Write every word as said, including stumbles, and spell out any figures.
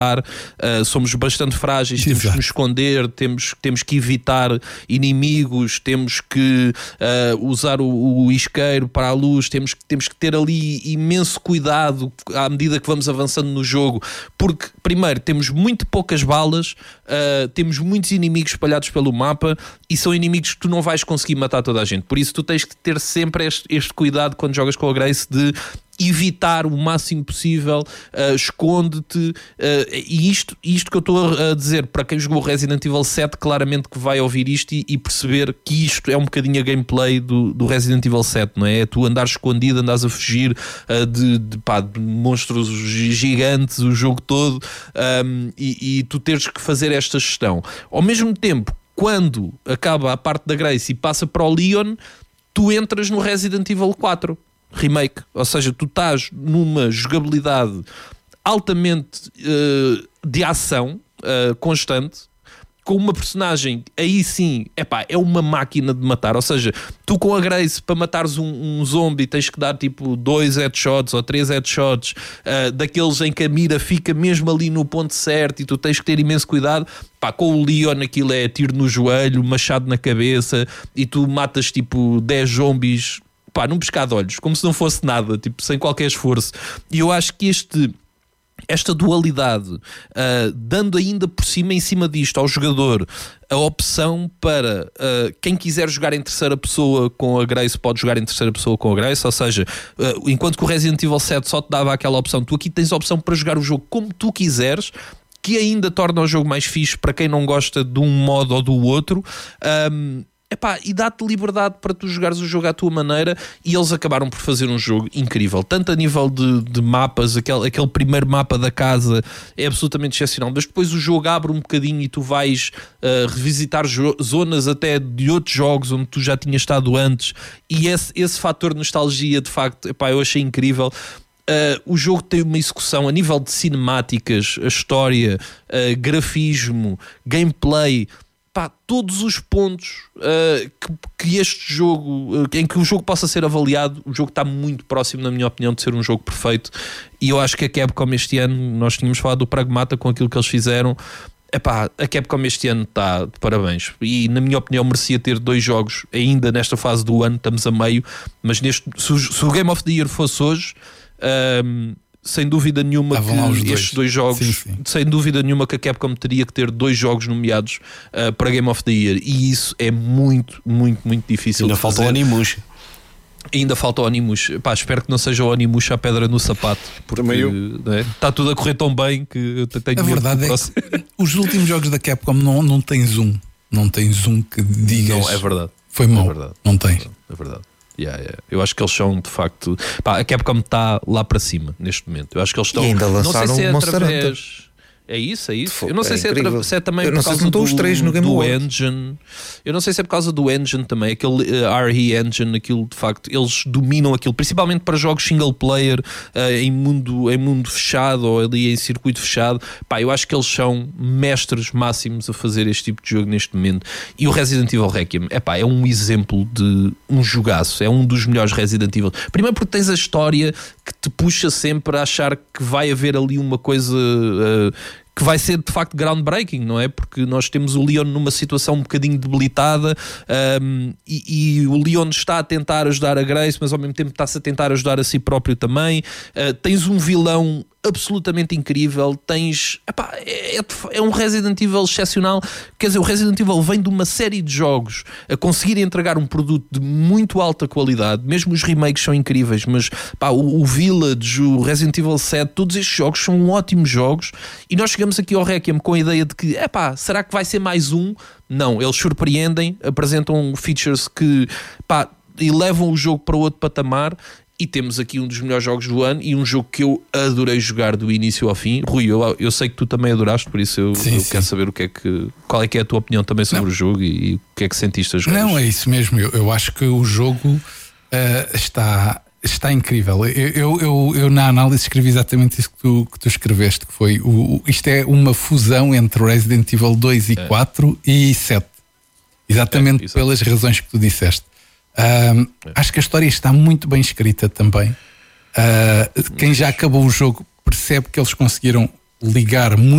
Uh, somos bastante frágeis, Exato. temos que nos esconder, temos, temos que evitar inimigos, temos que uh, usar o, o isqueiro para a luz, temos, temos que ter ali imenso cuidado à medida que vamos avançando no jogo, porque primeiro temos muito poucas balas, uh, temos muitos inimigos espalhados pelo mapa e são inimigos que tu não vais conseguir matar toda a gente, por isso tu tens que ter sempre este, este cuidado quando jogas com a Grace de evitar o máximo possível, uh, esconde-te, uh, e isto, isto que eu estou a dizer para quem jogou Resident Evil sete, claramente que vai ouvir isto e, e perceber que isto é um bocadinho a gameplay do, do Resident Evil sete, não é? É tu andares escondido, andares a fugir uh, de, de, pá, de monstros gigantes o jogo todo, um, e, e tu teres que fazer esta gestão. Ao mesmo tempo, quando acaba a parte da Grace e passa para o Leon, tu entras no Resident Evil quatro Remake, ou seja, tu estás numa jogabilidade altamente uh, de ação uh, constante, com uma personagem, aí sim, epá, é uma máquina de matar, ou seja, tu com a Grace para matares um, um zombie tens que dar tipo dois headshots ou três headshots, uh, daqueles em que a mira fica mesmo ali no ponto certo e tu tens que ter imenso cuidado. Pá, com o Leon aquilo é tiro no joelho, machado na cabeça e tu matas tipo dez zombies, pá, num piscar de olhos, como se não fosse nada, tipo, sem qualquer esforço. E eu acho que este, esta dualidade, uh, dando ainda por cima, em cima disto, ao jogador, a opção para uh, quem quiser jogar em terceira pessoa com a Grace, pode jogar em terceira pessoa com a Grace, ou seja, uh, enquanto que o Resident Evil sete só te dava aquela opção, tu aqui tens a opção para jogar o jogo como tu quiseres, que ainda torna o jogo mais fixe para quem não gosta de um modo ou do outro. Um, Epá, e dá-te liberdade para tu jogares o jogo à tua maneira, e eles acabaram por fazer um jogo incrível, tanto a nível de, de mapas, aquele, aquele primeiro mapa da casa é absolutamente excepcional, mas depois o jogo abre um bocadinho e tu vais uh, revisitar jo- zonas até de outros jogos onde tu já tinhas estado antes, e esse, esse fator nostalgia, de facto, epá, eu achei incrível. Uh, o jogo tem uma execução a nível de cinemáticas, a história, uh, grafismo, gameplay, pá, todos os pontos uh, que, que este jogo, uh, em que o jogo possa ser avaliado, o jogo está muito próximo, na minha opinião, de ser um jogo perfeito. E eu acho que a Capcom este ano, nós tínhamos falado do Pragmata com aquilo que eles fizeram, epá, a Capcom este ano está de parabéns, e na minha opinião merecia ter dois jogos ainda nesta fase do ano, estamos a meio, mas neste, se, o, se o Game of the Year fosse hoje, um, sem dúvida nenhuma Estavam que dois. estes dois jogos, sim, sim. sem dúvida nenhuma que a Capcom teria que ter dois jogos nomeados uh, para Game of the Year, e isso é muito, muito, muito difícil. Ainda de falta fazer. o Onimusha. Ainda falta o Onimusha. Pá, espero que não seja o Onimusha a pedra no sapato, porque né, está tudo a correr tão bem que eu tenho a medo. verdade é que os últimos jogos da Capcom não, não tens um, não tens um que digas. Não, é verdade. Foi mau. É verdade. Não tens. É verdade. É verdade. Yeah, yeah. Eu acho que eles são de facto, pá, a Capcom está lá para cima neste momento. Eu acho que eles estão, e ainda não sei lançaram se é Monster através Hunter. É isso, é isso. Fogo, eu não sei é se, é tra... se é também eu por não sei causa se não do, os três no Game do Awards. engine. Eu não sei se é por causa do engine também, aquele uh, R E Engine, aquilo de facto, eles dominam aquilo, principalmente para jogos single player, uh, em, mundo, em mundo fechado ou ali em circuito fechado. Pá, eu acho que eles são mestres máximos a fazer este tipo de jogo neste momento. E o Resident Evil Requiem, epá, é um exemplo de um jogaço, é um dos melhores Resident Evil. Primeiro porque tens a história que te puxa sempre a achar que vai haver ali uma coisa... Uh, que vai ser de facto groundbreaking, não é? Porque nós temos o Leon numa situação um bocadinho debilitada, um, e, e o Leon está a tentar ajudar a Grace, mas ao mesmo tempo está-se a tentar ajudar a si próprio também. Uh, tens um vilão absolutamente incrível, tens... Epá, é, é um Resident Evil excepcional, quer dizer, o Resident Evil vem de uma série de jogos a conseguir entregar um produto de muito alta qualidade, mesmo os remakes são incríveis, mas pá, o, o Village, o Resident Evil sete, todos estes jogos são ótimos jogos, e nós chegamos aqui ao Requiem com a ideia de que, epá, será que vai ser mais um? Não, eles surpreendem, apresentam features que, pá, elevam o jogo para outro patamar. E temos aqui um dos melhores jogos do ano e um jogo que eu adorei jogar do início ao fim. Rui, eu, eu sei que tu também adoraste, por isso eu, sim, eu sim. quero saber o que é que, qual é que é a tua opinião também sobre não. o jogo e, e o que é que sentiste a jogar. Não, é isso mesmo. Eu, eu acho que o jogo uh, está, está incrível. Eu, eu, eu, eu na análise escrevi exatamente isso que tu, que tu escreveste, que foi o, isto é uma fusão entre Resident Evil dois e é. quatro e sete. Exatamente é, pelas razões que tu disseste. Um, é. Acho que a história está muito bem escrita também. Uh, quem já acabou o jogo percebe que eles conseguiram ligar muito